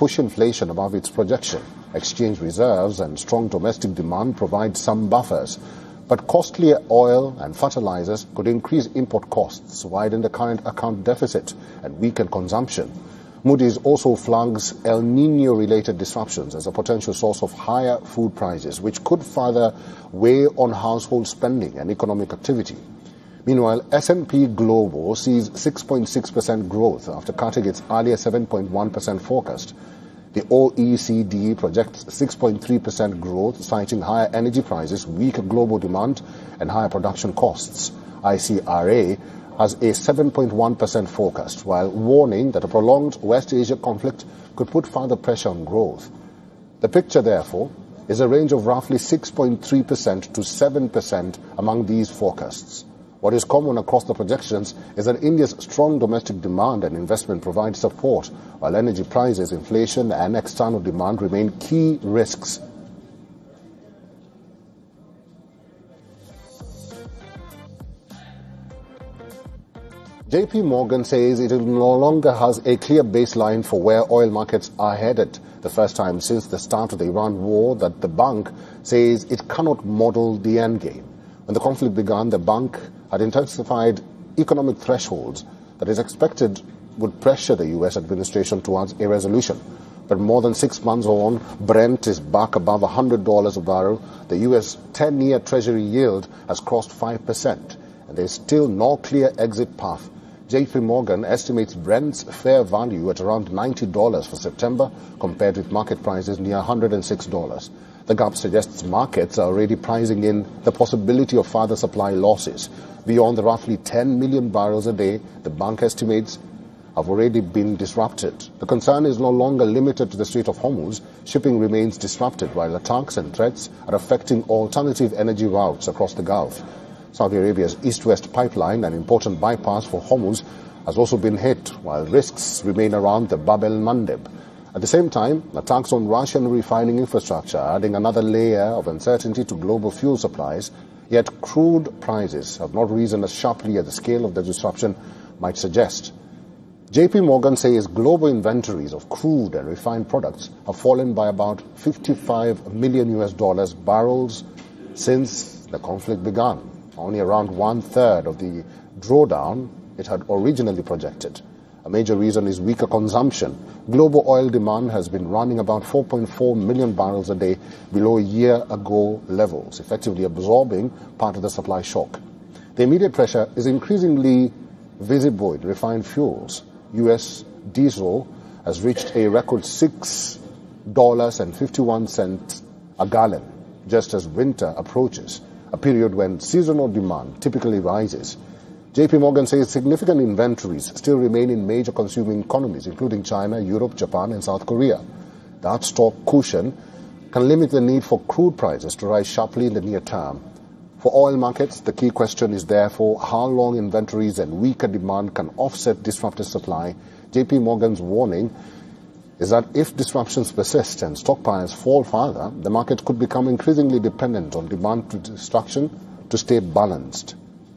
push inflation above its projection. Exchange reserves and strong domestic demand provide some buffers. But costlier oil and fertilizers could increase import costs, widen the current account deficit, and weaken consumption. Moody's also flags El Nino-related disruptions as a potential source of higher food prices, which could further weigh on household spending and economic activity. Meanwhile, S&P Global sees 6.6% growth after cutting its earlier 7.1% forecast. The OECD projects 6.3% growth, citing higher energy prices, weaker global demand, and higher production costs. ICRA has a 7.1% forecast, while warning that a prolonged West Asia conflict could put further pressure on growth. The picture, therefore, is a range of roughly 6.3% to 7% among these forecasts. What is common across the projections is that India's strong domestic demand and investment provide support, while energy prices, inflation, and external demand remain key risks. JP Morgan says it no longer has a clear baseline for where oil markets are headed, the first time since the start of the Iran war that the bank says it cannot model the endgame. When the conflict began, the bank had intensified economic thresholds that is expected would pressure the U.S. administration towards a resolution. But more than 6 months on, Brent is back above $100 a barrel. The U.S. 10-year Treasury yield has crossed 5%, and there is still no clear exit path. JP Morgan estimates Brent's fair value at around $90 for September, compared with market prices near $106. The gap suggests markets are already pricing in the possibility of further supply losses. Beyond the roughly 10 million barrels a day, the bank estimates have already been disrupted. The concern is no longer limited to the Strait of Hormuz. Shipping remains disrupted, while attacks and threats are affecting alternative energy routes across the Gulf. Saudi Arabia's east-west pipeline, an important bypass for Hormuz, has also been hit, while risks remain around the Bab el-Mandeb. At the same time, attacks on Russian refining infrastructure are adding another layer of uncertainty to global fuel supplies, yet crude prices have not risen as sharply as the scale of the disruption might suggest. JP Morgan says global inventories of crude and refined products have fallen by about $55 million barrels since the conflict began, only around one-third of the drawdown it had originally projected. A major reason is weaker consumption. Global oil demand has been running about 4.4 million barrels a day below year-ago levels, effectively absorbing part of the supply shock. The immediate pressure is increasingly visible in refined fuels. U.S. diesel has reached a record $6.51 a gallon just as winter approaches, a period when seasonal demand typically rises. JP Morgan says significant inventories still remain in major consuming economies, including China, Europe, Japan, and South Korea. That stock cushion can limit the need for crude prices to rise sharply in the near term. For oil markets, the key question is therefore how long inventories and weaker demand can offset disrupted supply. JP Morgan's warning is that if disruptions persist and stockpiles fall further, the market could become increasingly dependent on demand to destruction to stay balanced.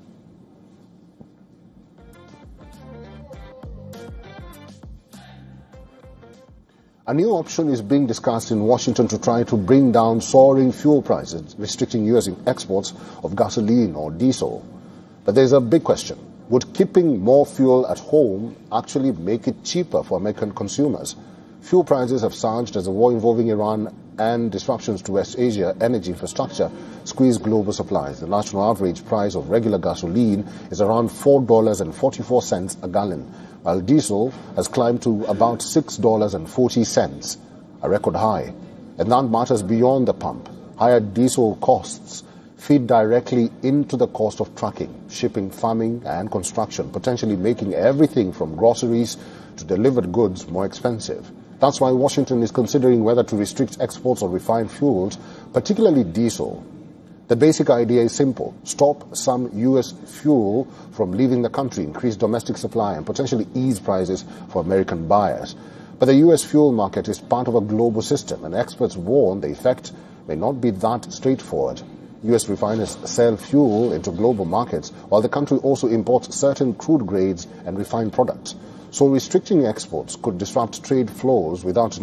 A new option is being discussed in Washington to try to bring down soaring fuel prices, restricting U.S. exports of gasoline or diesel. But there's a big question. Would keeping more fuel at home actually make it cheaper for American consumers? Fuel prices have surged as the war involving Iran and disruptions to West Asia energy infrastructure squeeze global supplies. The national average price of regular gasoline is around $4.44 a gallon, while diesel has climbed to about $6.40, a record high. And that matters beyond the pump. Higher diesel costs feed directly into the cost of trucking, shipping, farming, and construction, potentially making everything from groceries to delivered goods more expensive. That's why Washington is considering whether to restrict exports of refined fuels, particularly diesel. The basic idea is simple. Stop some U.S. fuel from leaving the country, increase domestic supply, and potentially ease prices for American buyers. But the U.S. fuel market is part of a global system, and experts warn the effect may not be that straightforward. U.S. refiners sell fuel into global markets, while the country also imports certain crude grades and refined products. So restricting exports could disrupt trade flows without